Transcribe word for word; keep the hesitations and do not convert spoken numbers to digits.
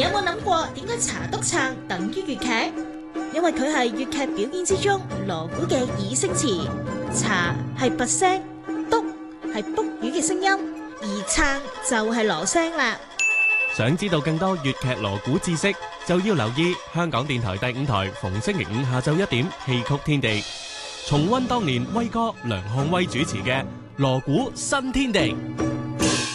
你有冇諗過點解查督撐等於粵劇？因為佢係粵劇表演之中鑼鼓嘅擬聲詞，查係拔聲，督係卜魚嘅聲音，而撐就係鑼聲啦。 想知道更多粵劇鑼鼓知識，就要留意香港電台第五台逢星期五下晝一點戲曲天地，重溫當年威哥梁漢威主持嘅鑼鼓新天地。